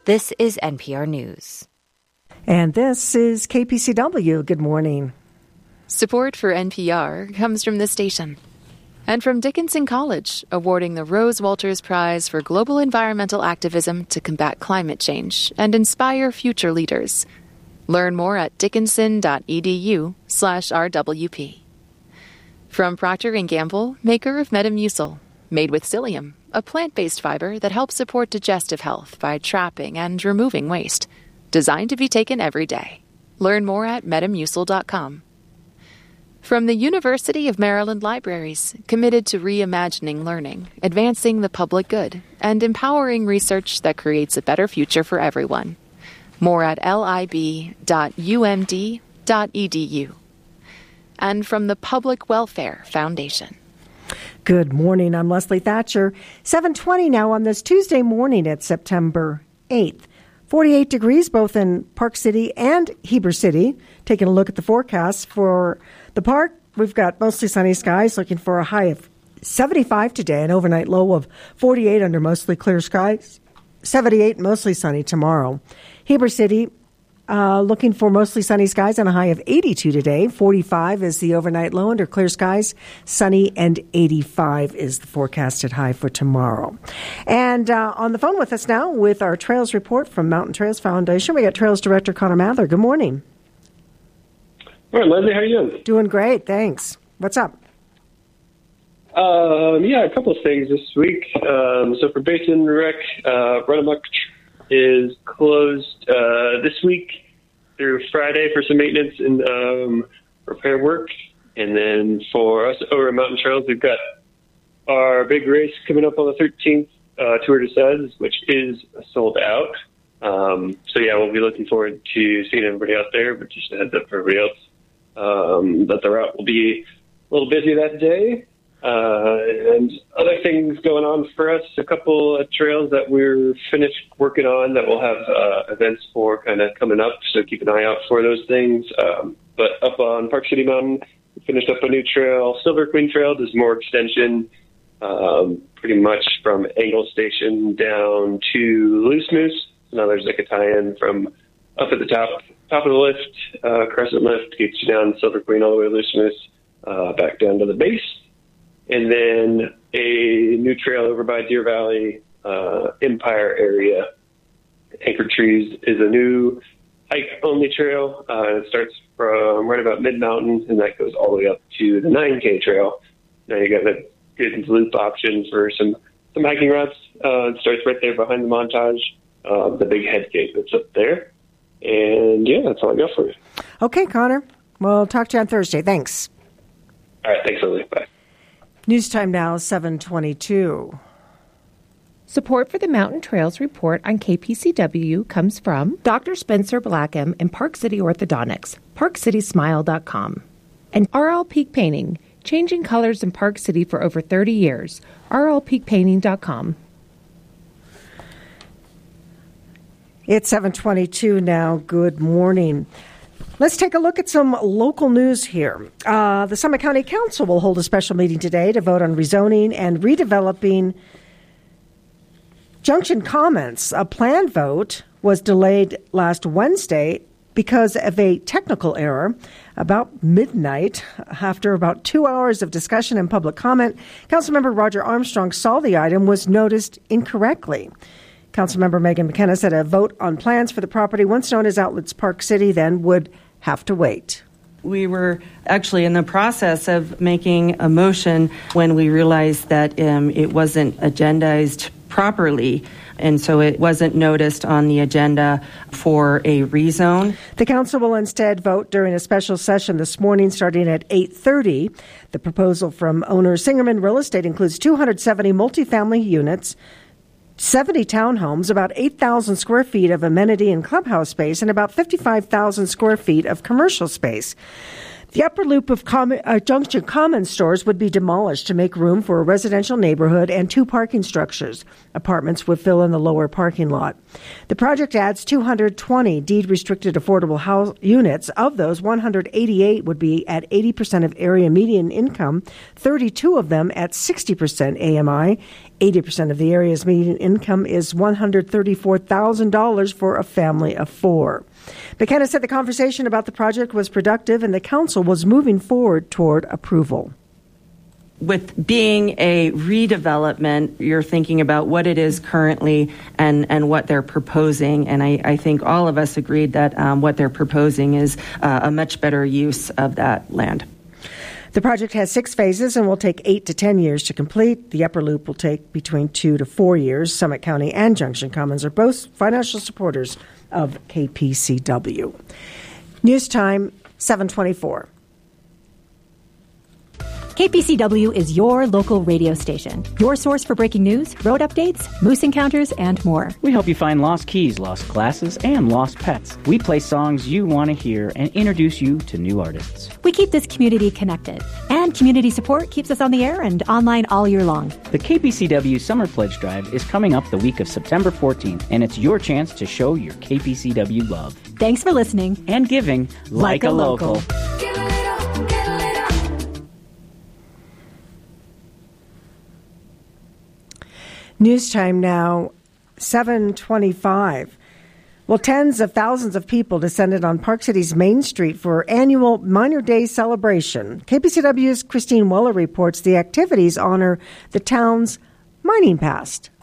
This is NPR News. And this is KPCW. Good morning. Support for NPR comes from this station and from Dickinson College, awarding the Rose Walters Prize for Global Environmental Activism to combat climate change and inspire future leaders. Learn more at dickinson.edu/RWP. From Procter & Gamble, maker of Metamucil, made with psyllium, a plant-based fiber that helps support digestive health by trapping and removing waste. Designed to be taken every day. Learn more at metamucil.com. From the University of Maryland Libraries, committed to reimagining learning, advancing the public good, and empowering research that creates a better future for everyone. More at lib.umd.edu. And from the Public Welfare Foundation. Good morning. I'm Leslie Thatcher. 7:20 now on this Tuesday morning at September 8th. 48 degrees both in Park City and Heber City. Taking a look at the forecast for the park, we've got mostly sunny skies, looking for a high of 75 today, an overnight low of 48 under mostly clear skies, 78 mostly sunny tomorrow. Heber City, looking for mostly sunny skies and a high of 82 today. 45 is the overnight low under clear skies. Sunny and 85 is the forecasted high for tomorrow. And on the phone with us now with our Trails report from Mountain Trails Foundation, we got Trails Director Connor Mather. Good morning. All right, Leslie, how are you doing? Doing great, thanks. What's up? A couple of things this week. So for Basin Rec, Run Amok is closed this week through Friday for some maintenance and repair work. And then for us over at Mountain Trails, we've got our big race coming up on the 13th, Tour de Sez, which is sold out. We'll be looking forward to seeing everybody out there, but just a heads up for everybody else that the route will be a little busy that day. And other things going on for us, a couple of trails that we're finished working on that we'll have events for kind of coming up, so keep an eye out for those things. But up on Park City Mountain, we finished up a new trail, Silver Queen Trail. There's more extension, pretty much from Angle Station down to Loose Moose. Now there's like a tie-in from up at the top of the lift, Crescent Lift, gets you down Silver Queen all the way to Loose Moose, back down to the base. And then a new trail over by Deer Valley, Empire area. Anchor Trees is a new hike-only trail. It starts from right about Mid-Mountain, and that goes all the way up to the 9K trail. Now you got a good loop option for some hiking routes. It starts right there behind the Montage, the big head gate that's up there. And, yeah, that's all I got for you. Okay, Connor. We'll talk to you on Thursday. Thanks. All right, thanks, Lily. Bye. News time now, 7:22. Support for the Mountain Trails report on KPCW comes from Dr. Spencer Blackham and Park City Orthodontics, ParkCitySmile.com, and RL Peak Painting, changing colors in Park City for over 30 years, RLPeakPainting.com. It's 7:22 now. Good morning. Let's take a look at some local news here. The Summit County Council will hold a special meeting today to vote on rezoning and redeveloping Junction Commons. A planned vote was delayed last Wednesday because of a technical error. About midnight, after about 2 hours of discussion and public comment, Councilmember Roger Armstrong saw the item was noticed incorrectly. Councilmember Megan McKenna said a vote on plans for the property, once known as Outlets Park City, then would have to wait. We were actually in the process of making a motion when we realized that it wasn't agendized properly, and so it wasn't noticed on the agenda for a rezone. The council will instead vote during a special session this morning starting at 8:30. The proposal from owner Singerman Real Estate includes 270 multifamily units, 70 townhomes, about 8,000 square feet of amenity and clubhouse space, and about 55,000 square feet of commercial space. The upper loop of Junction Commons stores would be demolished to make room for a residential neighborhood and 2 parking structures. Apartments would fill in the lower parking lot. The project adds 220 deed-restricted affordable house units. Of those, 188 would be at 80% of area median income, 32 of them at 60% AMI, 80% of the area's median income is $134,000 for a family of 4. McKenna said the conversation about the project was productive and the council was moving forward toward approval. With being a redevelopment, you're thinking about what it is currently and what they're proposing. And I think all of us agreed that what they're proposing is a much better use of that land. The project has 6 phases and will take 8 to 10 years to complete. The upper loop will take between 2 to 4 years. Summit County and Junction Commons are both financial supporters of KPCW. News time, 7:24. KPCW is your local radio station, your source for breaking news, road updates, moose encounters, and more. We help you find lost keys, lost glasses, and lost pets. We play songs you want to hear and introduce you to new artists. We keep this community connected, and community support keeps us on the air and online all year long. The KPCW Summer Pledge Drive is coming up the week of September 14th, and it's your chance to show your KPCW love. Thanks for listening. And giving like a local. News time now, 7:25. Well, tens of thousands of people descended on Park City's Main Street for annual Miner Day celebration. KPCW's Christine Weller reports the activities honor the town's mining past.